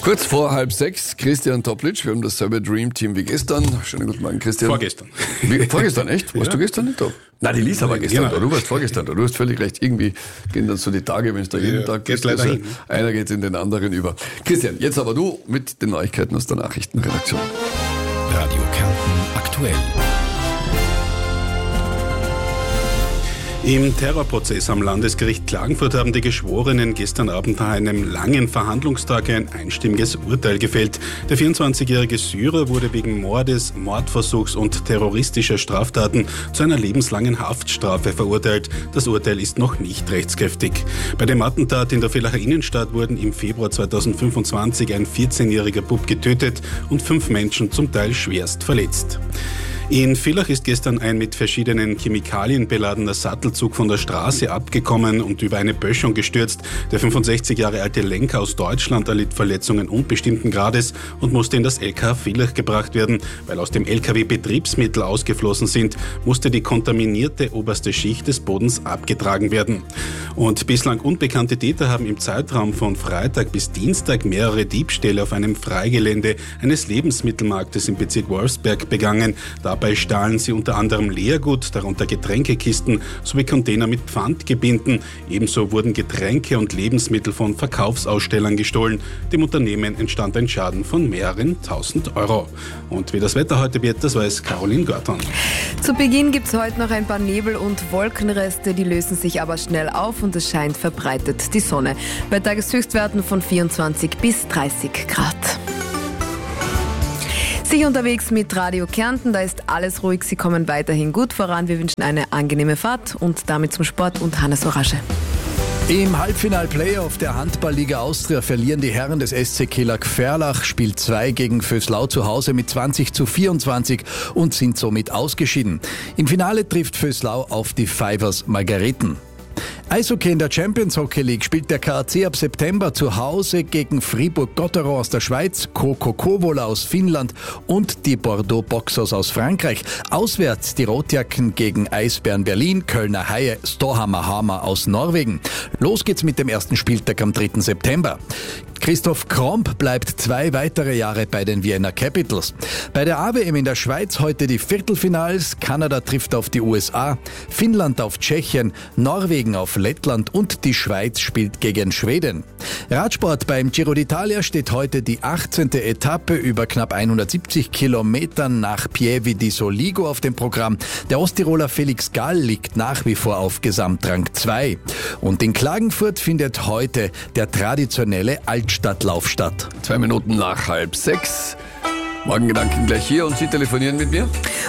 Kurz vor 5:30, Christian Toplitsch. Wir haben dasselbe Dream Team wie gestern. Schönen guten Morgen, Christian. Vorgestern. Vorgestern, echt? Warst du gestern nicht da? Nein, die Lisa war gestern da. Du warst vorgestern da. Du hast völlig recht. Irgendwie gehen dann so die Tage, wenn es da jeden Tag geht. Leider hin. Einer geht in den anderen über. Christian, jetzt aber du mit den Neuigkeiten aus der Nachrichtenredaktion. Radio Kärnten aktuell. Im Terrorprozess am Landesgericht Klagenfurt haben die Geschworenen gestern Abend nach einem langen Verhandlungstag ein einstimmiges Urteil gefällt. Der 24-jährige Syrer wurde wegen Mordes, Mordversuchs und terroristischer Straftaten zu einer lebenslangen Haftstrafe verurteilt. Das Urteil ist noch nicht rechtskräftig. Bei dem Attentat in der Villacher Innenstadt wurden im Februar 2025 ein 14-jähriger Bub getötet und 5 Menschen zum Teil schwerst verletzt. In Villach ist gestern ein mit verschiedenen Chemikalien beladener Sattelzug von der Straße abgekommen und über eine Böschung gestürzt. Der 65 Jahre alte Lenker aus Deutschland erlitt Verletzungen unbestimmten Grades und musste in das LKH Villach gebracht werden. Weil aus dem LKW Betriebsmittel ausgeflossen sind, musste die kontaminierte oberste Schicht des Bodens abgetragen werden. Und bislang unbekannte Täter haben im Zeitraum von Freitag bis Dienstag mehrere Diebstähle auf einem Freigelände eines Lebensmittelmarktes im Bezirk Wolfsberg begangen. Dabei stahlen sie unter anderem Leergut, darunter Getränkekisten sowie Container mit Pfandgebinden. Ebenso wurden Getränke und Lebensmittel von Verkaufsausstellern gestohlen. Dem Unternehmen entstand ein Schaden von mehreren tausend Euro. Und wie das Wetter heute wird, das weiß Caroline Görton. Zu Beginn gibt es heute noch ein paar Nebel- und Wolkenreste, die lösen sich aber schnell auf und es scheint verbreitet die Sonne. Bei Tageshöchstwerten von 24 bis 30 Grad. Sie unterwegs mit Radio Kärnten, da ist alles ruhig, Sie kommen weiterhin gut voran. Wir wünschen eine angenehme Fahrt und damit zum Sport und Hannes Orasche. Im Halbfinal-Playoff der Handballliga Austria verlieren die Herren des SC Kelag Ferlach Spiel 2 gegen Vöslau zu Hause mit 20:24 und sind somit ausgeschieden. Im Finale trifft Vöslau auf die Fivers Margareten. Eishockey in der Champions Hockey League spielt der KAC ab September zu Hause gegen Fribourg-Gotteron aus der Schweiz, KOKO Kouvola aus Finnland und die Bordeaux Boxers aus Frankreich. Auswärts die Rotjacken gegen Eisbären Berlin, Kölner Haie, Storhamar Hamar aus Norwegen. Los geht's mit dem ersten Spieltag am 3. September. Christoph Kromp bleibt 2 weitere Jahre bei den Vienna Capitals. Bei der AWM in der Schweiz heute die Viertelfinals. Kanada trifft auf die USA, Finnland auf Tschechien, Norwegen auf Lettland und die Schweiz spielt gegen Schweden. Radsport beim Giro d'Italia steht heute die 18. Etappe über knapp 170 Kilometern nach Pieve di Soligo auf dem Programm. Der Osttiroler Felix Gall liegt nach wie vor auf Gesamtrang 2. Und in Klagenfurt findet heute der traditionelle Altstadtlauf statt. 2 Minuten nach 5:30. Morgengedanken gleich hier und Sie telefonieren mit mir?